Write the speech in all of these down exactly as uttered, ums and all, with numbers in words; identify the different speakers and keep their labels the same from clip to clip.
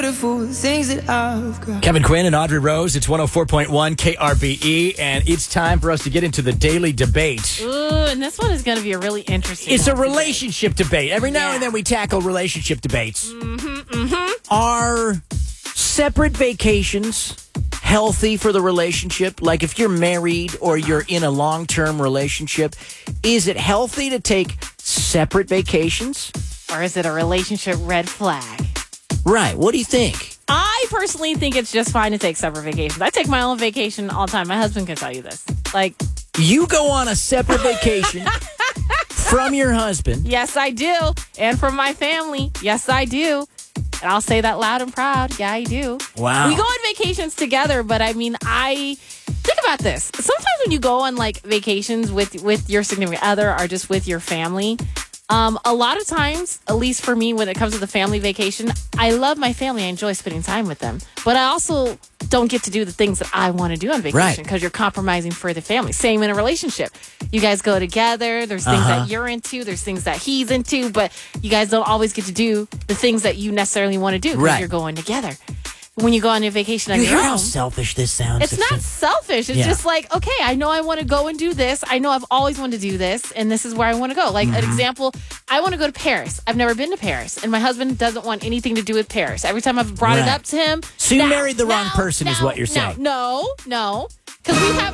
Speaker 1: Things that I've got.
Speaker 2: Kevin Quinn and Audrey Rose. It's one oh four point one K R B E, and it's time for us to get into the daily debate.
Speaker 3: Ooh, and this one is going to be a really interesting
Speaker 2: It's a
Speaker 3: one
Speaker 2: relationship debate. Every now
Speaker 3: Yeah.
Speaker 2: and then we tackle relationship debates.
Speaker 3: Mm-hmm, mm-hmm.
Speaker 2: Are separate vacations healthy for the relationship? Like if you're married or you're in a long-term relationship, is it healthy to take separate vacations?
Speaker 3: Or is it a relationship red flag?
Speaker 2: Right. What do you think?
Speaker 3: I personally think it's just fine to take separate vacations. I take my own vacation all the time. My husband can tell you this. Like,
Speaker 2: You go on a separate vacation from your husband.
Speaker 3: yes, I do. And from my family, yes, I do. And I'll say that loud and proud. Yeah, I do.
Speaker 2: Wow.
Speaker 3: We go on vacations together, but I mean, I think about this. Sometimes when you go on like vacations with with your significant other or just with your family, um, a lot of times, at least for me, when it comes to the family vacation, I love my family. I enjoy spending time with them, but I also don't get to do the things that I want to do on vacation because
Speaker 2: Right.
Speaker 3: you're compromising for the family. Same in a relationship. You guys go together. There's things
Speaker 2: Uh-huh.
Speaker 3: that you're into. There's things that he's into, but you guys don't always get to do the things that you necessarily want to do because
Speaker 2: Right.
Speaker 3: you're going together. When you go on a vacation on
Speaker 2: You
Speaker 3: your
Speaker 2: hear how
Speaker 3: own,
Speaker 2: selfish this sounds?
Speaker 3: it's not selfish. It's
Speaker 2: Yeah.
Speaker 3: just like, okay, I know I want to go and do this. I know I've always wanted to do this, and this is where I want to go. Like,
Speaker 2: Mm-hmm.
Speaker 3: an example, I want to go to Paris. I've never been to Paris, and my husband doesn't want anything to do with Paris. Every time I've brought
Speaker 2: Right.
Speaker 3: it up to him.
Speaker 2: So you
Speaker 3: no,
Speaker 2: married the wrong
Speaker 3: no,
Speaker 2: person is
Speaker 3: no,
Speaker 2: what you're
Speaker 3: no,
Speaker 2: saying.
Speaker 3: No, no. Because we have...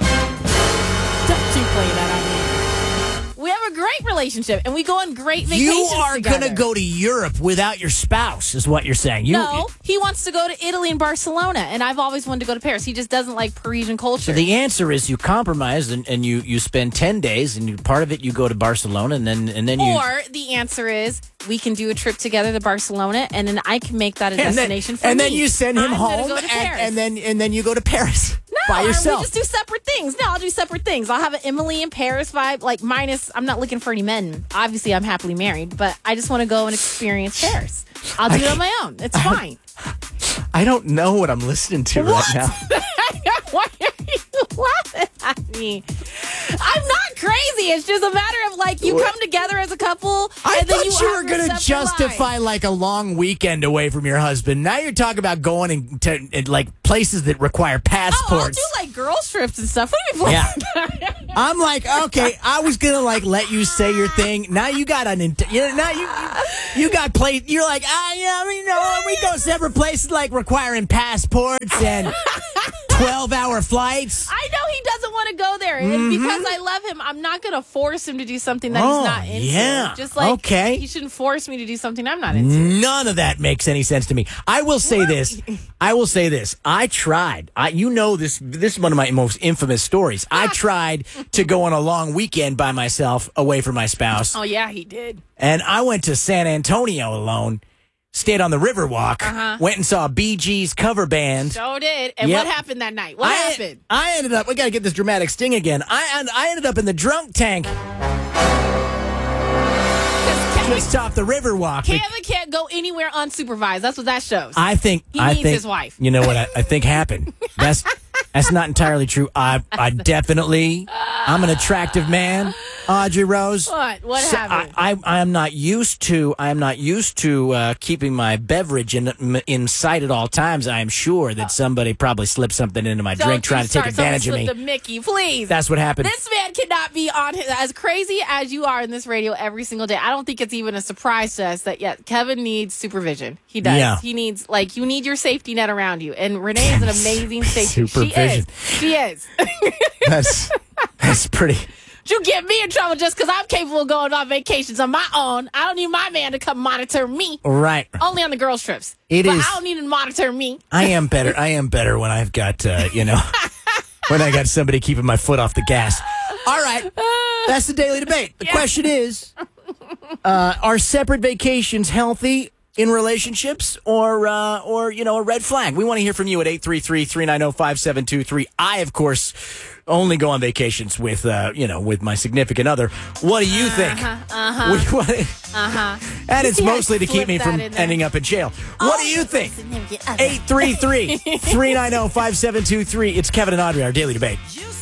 Speaker 3: Don't you play that on me. We have a great relationship, and we go on great vacations
Speaker 2: You are
Speaker 3: together.
Speaker 2: going to go to Europe without your spouse, is what you're saying. You,
Speaker 3: No, he wants to go to Italy and Barcelona, and I've always wanted to go to Paris. He just doesn't like Parisian culture.
Speaker 2: So the answer is you compromise and, and you, you spend ten days, and you, part of it you go to Barcelona, and then and then you...
Speaker 3: Or the answer is we can do a trip together to Barcelona, and then I can make that a
Speaker 2: and then,
Speaker 3: destination for
Speaker 2: and
Speaker 3: me.
Speaker 2: then you send him
Speaker 3: I'm gonna
Speaker 2: home,
Speaker 3: go to
Speaker 2: and,
Speaker 3: Paris.
Speaker 2: and then and then you go to Paris
Speaker 3: no,
Speaker 2: by
Speaker 3: or
Speaker 2: yourself.
Speaker 3: we just do separate things. No, I'll do separate things. I'll have an Emily in Paris vibe, like minus. I'm not looking for any men. Obviously, I'm happily married, but I just want to go and experience Paris. I'll do
Speaker 2: I
Speaker 3: it on
Speaker 2: can't-
Speaker 3: my own. It's fine.
Speaker 2: I don't know what I'm listening to
Speaker 3: What?
Speaker 2: right now.
Speaker 3: Why are you laughing at me? I'm not crazy. It's just a matter of like you come together as a couple.
Speaker 2: I
Speaker 3: and then
Speaker 2: thought
Speaker 3: you,
Speaker 2: you,
Speaker 3: have
Speaker 2: were
Speaker 3: your
Speaker 2: going to
Speaker 3: separate
Speaker 2: justify
Speaker 3: lives.
Speaker 2: like a long weekend away from your husband. Now you're talking about going in to in, like places that require
Speaker 3: Oh, I'll
Speaker 2: passports.
Speaker 3: do like girls trips and stuff. What are you
Speaker 2: Yeah. I'm like, okay, I was gonna like let you say your thing. Now you got an, int- you know, now you you, you got play. You're like, ah, yeah, I mean, no, we go separate places like requiring passports and twelve hour flights.
Speaker 3: I know he doesn't want to go there, and because I love him, I'm not going to force him to do something that
Speaker 2: Oh,
Speaker 3: he's not into.
Speaker 2: yeah.
Speaker 3: Just like
Speaker 2: Okay.
Speaker 3: he shouldn't force me to do something I'm not into.
Speaker 2: None of that makes any sense to me. I will say this. I will say this. I tried. I, you know this. This is one of my most infamous stories. I tried to go on a long weekend by myself, away from my spouse,
Speaker 3: Oh yeah, he did.
Speaker 2: and I went to San Antonio alone. Stayed on the Riverwalk.
Speaker 3: Uh-huh.
Speaker 2: Went and saw a Bee Gees cover band.
Speaker 3: So did. And
Speaker 2: Yep.
Speaker 3: what happened that night? What
Speaker 2: I,
Speaker 3: happened?
Speaker 2: I ended up. We got to get this dramatic sting again. I I ended up in the drunk tank
Speaker 3: Because
Speaker 2: just off the Riverwalk.
Speaker 3: Kevin can't go anywhere unsupervised. That's what that shows.
Speaker 2: I think
Speaker 3: He
Speaker 2: I
Speaker 3: needs
Speaker 2: think,
Speaker 3: his wife.
Speaker 2: You know what I, I think happened? That's that's not entirely true. I I definitely I'm an attractive man, Audrey Rose.
Speaker 3: What? What
Speaker 2: So
Speaker 3: happened?
Speaker 2: I, I I am not used to I am not used to uh, keeping my beverage in in sight at all times. I am sure that somebody probably slipped something into my
Speaker 3: Don't
Speaker 2: drink trying
Speaker 3: you
Speaker 2: to take
Speaker 3: start
Speaker 2: advantage of
Speaker 3: something
Speaker 2: me.
Speaker 3: slipped a Mickey, please.
Speaker 2: That's what happened.
Speaker 3: This man cannot be on his, as crazy as you are in this radio every single day. I don't think it's even a surprise to us that, yeah, Kevin needs supervision. He does.
Speaker 2: Yeah.
Speaker 3: He needs, like, you need your safety net around you. And Renee is an amazing safety.
Speaker 2: Supervision.
Speaker 3: She is. She is.
Speaker 2: That's that's pretty.
Speaker 3: You get me in trouble just because I'm capable of going on vacations on my own. I don't need my man to come monitor me.
Speaker 2: Right.
Speaker 3: Only on the girls' trips.
Speaker 2: It
Speaker 3: but
Speaker 2: is-
Speaker 3: I don't need to monitor me.
Speaker 2: I am better. I am better when I've got uh, you know when I got somebody keeping my foot off the gas. All right. That's the daily debate. The
Speaker 3: Yeah.
Speaker 2: question is, uh, are separate vacations healthy in relationships or, uh, or you know, a red flag? We want to hear from you at eight three three, three nine zero, five seven two three. I, of course, only go on vacations with, uh, you know, with my significant other. What do you think?
Speaker 3: Uh-huh.
Speaker 2: We want to-
Speaker 3: Uh-huh.
Speaker 2: and it's
Speaker 3: see how I
Speaker 2: mostly to keep
Speaker 3: slipped
Speaker 2: me
Speaker 3: that
Speaker 2: from
Speaker 3: in there?
Speaker 2: ending up in jail. What do you think? eight three three, three nine zero, five seven two three. It's Kevin and Audrey, our daily debate.